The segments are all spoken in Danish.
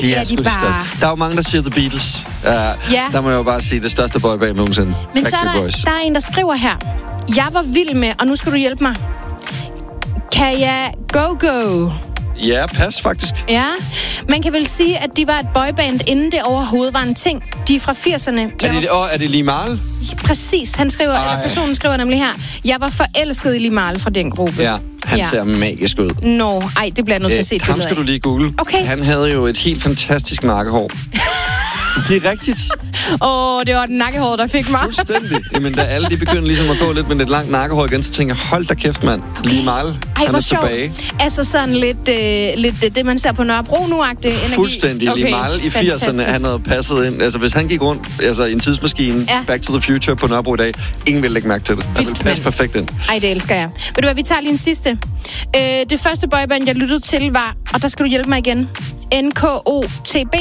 De er sgu de største. Der er jo mange, der siger The Beatles. Der må jeg jo bare sige, det største boyband nogensinde. Men så der er en, der skriver her. Jeg var vild med, og nu skal du hjælpe mig. Kaya Go-Go. Ja, pas faktisk. Ja, man kan vel sige, at de var et boyband, inden det overhovedet var en ting. De er fra 80'erne. Er det Lee Marl? Præcis, personen skriver nemlig her. Jeg var forelsket i Lee Marl fra den gruppe. Ja, han ser magisk ud. Det bliver jeg nødt til at se et billede af. Ham skal du lige google. Okay. Han havde jo et helt fantastisk nakkehår. Det er rigtigt. Det var den nakkehår, der fik mig. Fuldstændig. Jamen, da alle de begyndte ligesom at gå lidt med et langt nakkehår igen, så tænker jeg, hold da kæft, mand. Lee Marl, han er tilbage. Altså sådan lidt det, man ser på Nørrebro nu-agtig energi. Fuldstændig. Lee Marl i 80'erne, han havde passet ind. Altså, hvis han gik rundt i en tidsmaskine, Back to the Future på Nørrebro i dag, ingen ville lægge mærke til det. Han ville passe perfekt ind. Det elsker jeg. Ved du hvad, vi tager lige en sidste. Det første boyband, jeg lyttede til, var, og der skal du hjælpe mig igen, NKOTB.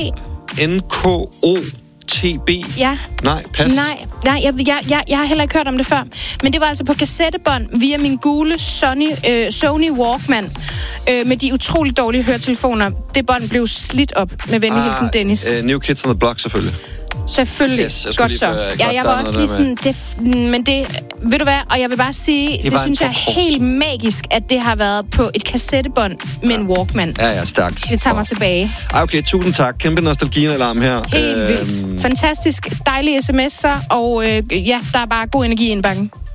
NKOTB? Ja. Nej, pas. Nej, jeg har heller ikke hørt om det før. Men det var altså på kassettebånd via min gule Sony Walkman med de utroligt dårlige høretelefoner. Det bånd blev slidt op med venlig hilsen Dennis. New Kids on the Block, selvfølgelig. Selvfølgelig. Yes, godt så. Jeg var også lige sådan... Men det... Ved du hvad? Og jeg vil bare sige, det synes jeg er helt magisk, at det har været på et kassettebånd med en Walkman. Ja, stærkt. Det tager mig tilbage. Okay, tusind tak. Kæmpe nostalgi-alarm her. Helt vildt. Fantastisk. Dejlige sms'er, og der er bare god energi i indbakken.